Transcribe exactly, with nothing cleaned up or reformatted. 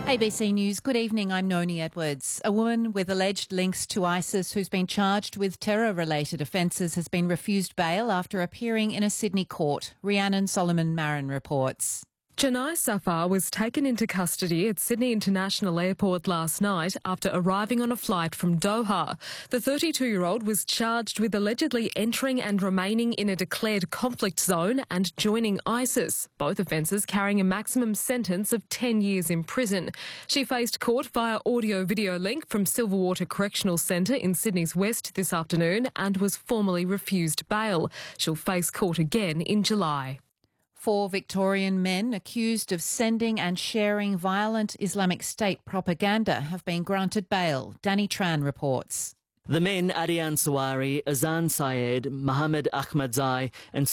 A B C News, good evening, I'm Noni Edwards. A woman with alleged links to ISIS who's been charged with terror-related offences has been refused bail after appearing in a Sydney court. Rhiannon Solomon-Marin reports. Janai Safar was taken into custody at Sydney International Airport last night after arriving on a flight from Doha. The thirty-two-year-old was charged with allegedly entering and remaining in a declared conflict zone and joining ISIS, both offences carrying a maximum sentence of ten years in prison. She faced court via audio-video link from Silverwater Correctional Centre in Sydney's West this afternoon and was formally refused bail. She'll face court again in July. Four Victorian men accused of sending and sharing violent Islamic State propaganda have been granted bail. Danny Tran reports. The men, Adian Sawari, Azan Syed, Mohammed Ahmadzai and